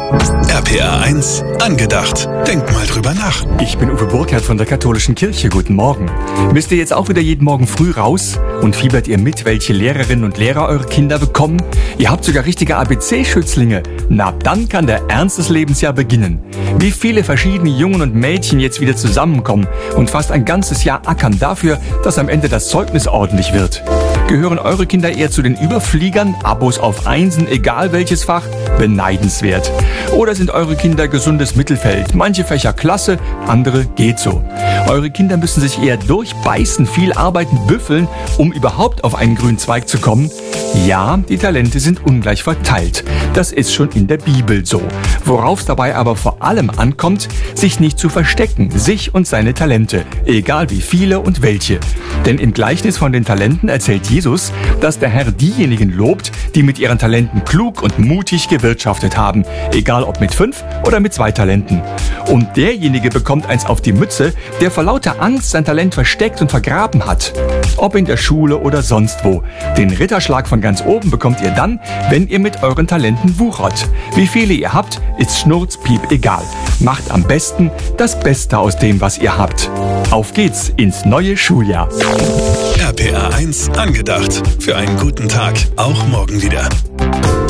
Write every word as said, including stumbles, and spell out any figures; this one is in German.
R P R eins angedacht. Denk mal drüber nach. Ich bin Uwe Burkhardt von der Katholischen Kirche. Guten Morgen. Müsst ihr jetzt auch wieder jeden Morgen früh raus? Und fiebert ihr mit, welche Lehrerinnen und Lehrer eure Kinder bekommen? Ihr habt sogar richtige A B C-Schützlinge. Na, dann kann der Ernst des Lebens ja beginnen. Wie viele verschiedene Jungen und Mädchen jetzt wieder zusammenkommen und fast ein ganzes Jahr ackern dafür, dass am Ende das Zeugnis ordentlich wird. Gehören eure Kinder eher zu den Überfliegern, Abos auf Einsen, egal welches Fach? Beneidenswert. Oder sind eure Kinder gesundes Mittelfeld? Manche Fächer klasse, andere geht so. Eure Kinder müssen sich eher durchbeißen, viel arbeiten, büffeln, um überhaupt auf einen grünen Zweig zu kommen? Ja, die Talente sind ungleich verteilt. Das ist schon in der Bibel so. Worauf es dabei aber vor allem ankommt, sich nicht zu verstecken, sich und seine Talente, egal wie viele und welche. Denn im Gleichnis von den Talenten erzählt Jesus, dass der Herr diejenigen lobt, die mit ihren Talenten klug und mutig gewirtschaftet haben, egal ob mit fünf oder mit zwei Talenten. Und derjenige bekommt eins auf die Mütze, der vor lauter Angst sein Talent versteckt und vergraben hat. Ob in der Schule oder sonst wo. Den Ritterschlag von ganz oben bekommt ihr dann, wenn ihr mit euren Talenten wuchert. Wie viele ihr habt, ist schnurzpiep egal. Macht am besten das Beste aus dem, was ihr habt. Auf geht's ins neue Schuljahr. R P R eins angedacht. Für einen guten Tag. Auch morgen wieder.